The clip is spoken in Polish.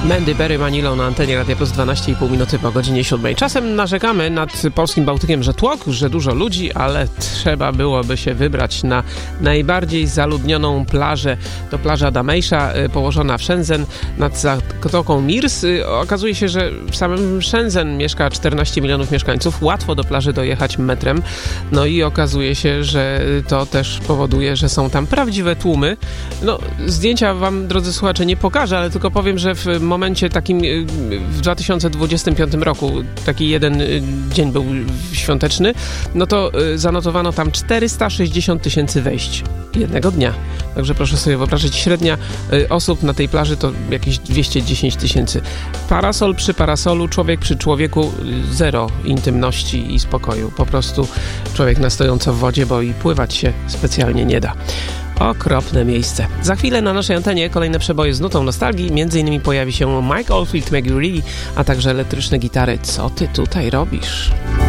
Mandy Berry Manilow na antenie Radia Plus 12,5 minuty po godzinie 7. Czasem narzekamy nad polskim Bałtykiem, że tłok, że dużo ludzi, ale trzeba byłoby się wybrać na najbardziej zaludnioną plażę. To plaża Damejsza, położona w Shenzhen nad Zatoką Mirs. Okazuje się, że w samym Shenzhen mieszka 14 milionów mieszkańców. Łatwo do plaży dojechać metrem. No i okazuje się, że to też powoduje, że są tam prawdziwe tłumy. No, zdjęcia wam, drodzy słuchacze, nie pokażę, ale tylko powiem, że w momencie takim w 2025 roku, taki jeden dzień był świąteczny, no to zanotowano tam 460 tysięcy wejść jednego dnia. Także proszę sobie wyobrazić, średnia osób na tej plaży to jakieś 210 tysięcy. Parasol przy parasolu, człowiek przy człowieku, zero intymności i spokoju. Po prostu człowiek na stojąco w wodzie, bo i pływać się specjalnie nie da. Okropne miejsce. Za chwilę na naszej antenie kolejne przeboje z nutą nostalgii. Między innymi pojawi się Mike Oldfield, Maggie Reilly, a także elektryczne gitary. Co ty tutaj robisz?